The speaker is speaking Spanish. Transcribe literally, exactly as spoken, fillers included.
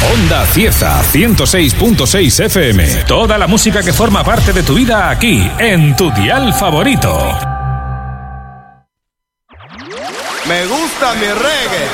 Onda Cieza, ciento seis punto seis F M. Toda la música que forma parte de tu vida aquí, en tu dial favorito. Me gusta mi reggae.